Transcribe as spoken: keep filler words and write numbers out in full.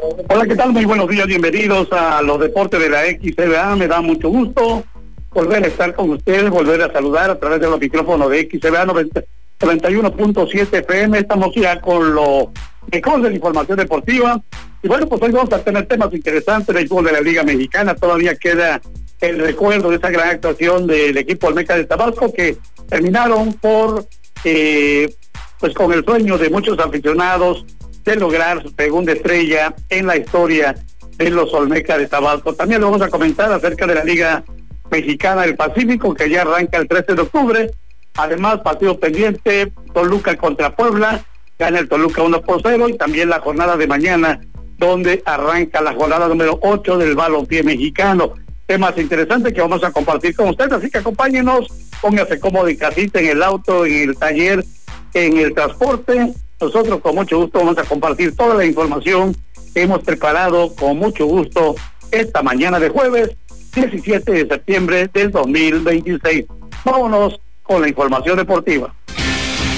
Hola, ¿qué tal? Muy buenos días, bienvenidos a los deportes de la X C B A. Me da mucho gusto volver a estar con ustedes, volver a saludar a través de los micrófonos de X C B A noventa y uno punto siete F M. Estamos ya con lo mejor de la información deportiva. Y bueno, pues hoy vamos a tener temas interesantes del fútbol de la Liga Mexicana. Todavía queda el recuerdo de esa gran actuación del equipo Olmeca de Tabasco, que terminaron por, eh, pues con el sueño de muchos aficionados de lograr su segunda estrella en la historia de los Olmeca de Tabasco. También le vamos a comentar acerca de la Liga Mexicana del Pacífico, que ya arranca el trece de octubre. Además, partido pendiente, Toluca contra Puebla, gana el Toluca uno por cero, y también la jornada de mañana, donde arranca la jornada número ocho del balompié mexicano. Temas interesantes que vamos a compartir con ustedes, así que acompáñenos, póngase cómodo en casita, en el auto, en el taller, en el transporte. Nosotros con mucho gusto vamos a compartir toda la información que hemos preparado con mucho gusto esta mañana de jueves diecisiete de septiembre del dos mil veintiséis. Vámonos con la información deportiva.